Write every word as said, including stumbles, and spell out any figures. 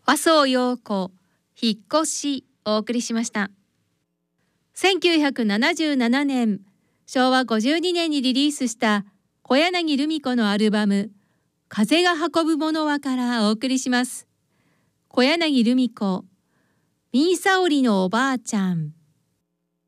麻生陽子引っ越しお送りしました。せんきゅうひゃくななじゅうななねん、しょうわごじゅうにねんにリリースした小柳ルミ子のアルバム風が運ぶものはからお送りします。小柳ルミ子、ミーサオリのおばあちゃん。